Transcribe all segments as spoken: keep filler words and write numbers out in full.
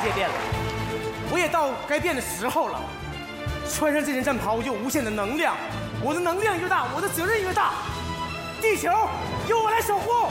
别变了，我也到该变的时候了。穿上这件战袍，我就有无限的能量，我的能量越大，我的责任越大。地球由我来守护。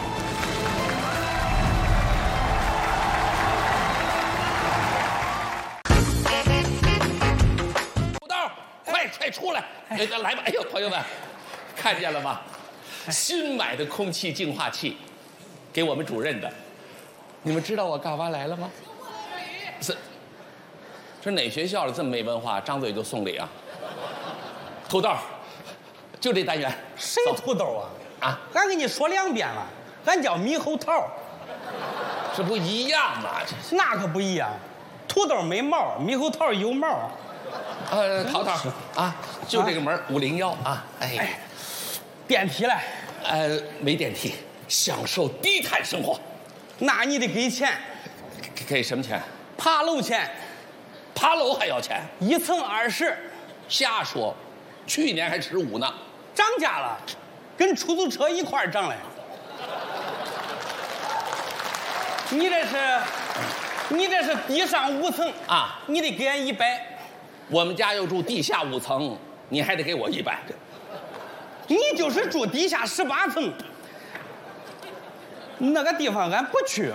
土豆，快快出来！哎，来吧！哎呦，朋友们，看见了吗？新买的空气净化器，给我们主任的。你们知道我干嘛来了吗？是，这哪学校的这么没文化，张嘴就送礼啊？土豆，就这单元。 谁土豆啊？ 啊， 俺跟你说两遍了，俺叫猕猴桃。 这不一样吗？这那可不一样，土豆没毛，猕猴桃有毛。 呃，淘淘啊，就这个门五零幺啊，哎， 电梯来。 呃，没电梯，享受低碳生活。 那你得给钱。 给给什么钱？ 爬楼钱， 爬楼还要钱？ 一层二十。 瞎说，去年还十五呢。 涨价了，跟出租车一块儿涨嘞。你这是，你这是地上五层啊， 你得给俺一百。 我们家又住地下五层，你还得给我一百。 你就是住地下十八层，那个地方俺不去。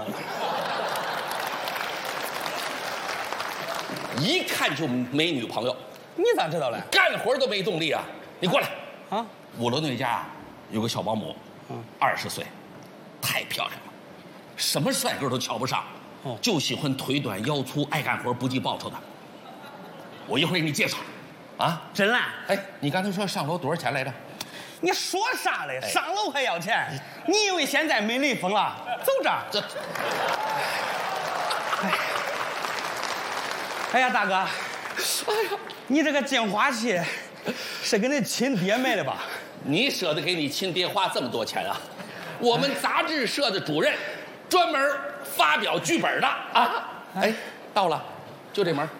一看就没女朋友。 你咋知道嘞？ 干活都没动力啊！你过来啊！ 五楼那家啊，有个小保姆，二十岁，太漂亮了，什么帅哥都瞧不上， 哦， 就喜欢腿短腰粗爱干活不计报酬的。我一会儿给你介绍，啊， 真的？ 哎，你刚才说上楼多少钱来着？ 你说啥嘞？上楼还要钱？你以为现在没雷锋了？走着。 这， 哎，哎呀，大哥，哎呀，你这个净化器是给你亲爹买的吧？ 你舍得给你亲爹花这么多钱啊？我们杂志社的主任，专门发表剧本的啊！哎，到了，就这门。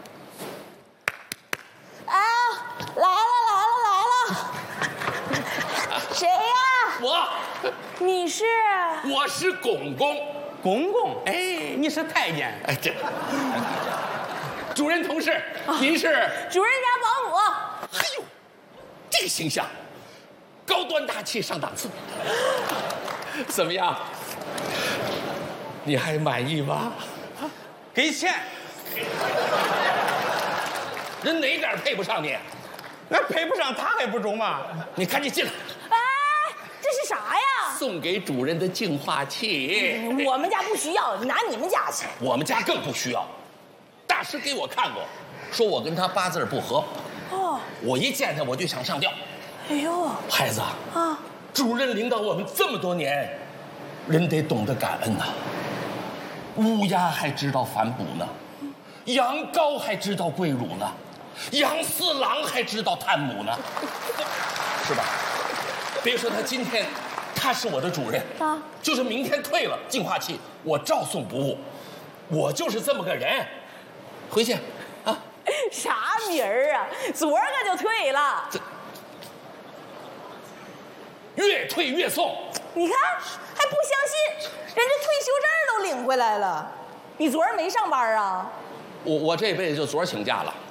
啊，来了来了来了！谁呀？ 我。 你是？ 我是公公。 公公？ 哎， 你是太监？ 哎，这。主任同事，您是？ 主任家保姆。 哎呦，这个形象，高端大气上档次。怎么样？你还满意吗？ 给钱。 人哪点配不上你？ 那配不上他还不中吗？ 你赶紧进来。 哎，这是啥呀？ 送给主任的净化器。 嗯、我们家不需要，拿你们家去。 我们家更不需要。大师给我看过，说我跟他八字不合。哦。我一见他我就想上吊。 哎呦， 孩子啊，主任领导我们这么多年，人得懂得感恩呐。乌鸦还知道反哺呢，羊羔还知道跪乳呢，杨四郎还知道探母呢，是吧？别说他今天他是我的主任啊，就是明天退了净化器，我照送不误。我就是这么个人。回去啊。 啥名儿啊？昨儿个就退了。这越退越送。 你看还不相信，人家退休证都领回来了。你昨儿没上班啊？ 我我这辈子就昨儿请假了。